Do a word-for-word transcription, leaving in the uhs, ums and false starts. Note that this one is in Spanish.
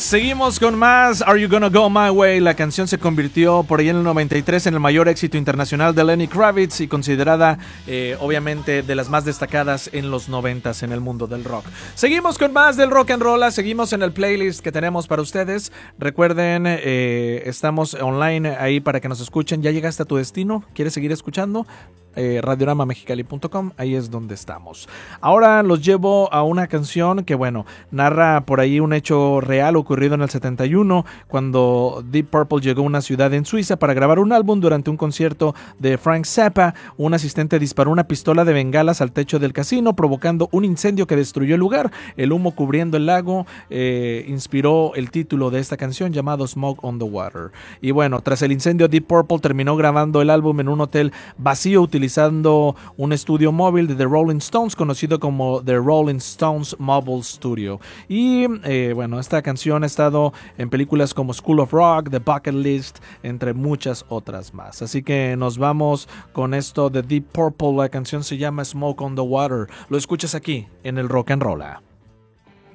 Seguimos con más Are You Gonna Go My Way. La canción se convirtió por ahí en el noventa y tres en el mayor éxito internacional de Lenny Kravitz y considerada eh, obviamente de las más destacadas en los noventas en el mundo del rock. Seguimos con más del rock and roll, seguimos en el playlist que tenemos para ustedes. Recuerden, eh, estamos online ahí para que nos escuchen. ¿Ya llegaste a tu destino? ¿Quieres seguir escuchando? Eh, radiorama mexicali punto com, ahí es donde estamos. Ahora los llevo a una canción que, bueno, narra por ahí un hecho real ocurrido en el setenta y uno, cuando Deep Purple llegó a una ciudad en Suiza para grabar un álbum. Durante un concierto de Frank Zappa, un asistente disparó una pistola de bengalas al techo del casino, provocando un incendio que destruyó el lugar. El humo cubriendo el lago eh, inspiró el título de esta canción, llamado Smoke on the Water. Y bueno, tras el incendio, Deep Purple terminó grabando el álbum en un hotel vacío, utilizando utilizando un estudio móvil de The Rolling Stones, conocido como The Rolling Stones Mobile Studio. Y eh, bueno, esta canción ha estado en películas como School of Rock, The Bucket List, entre muchas otras más. Así que nos vamos con esto de Deep Purple. La canción se llama Smoke on the Water. Lo escuchas aquí en el Rock and Roll.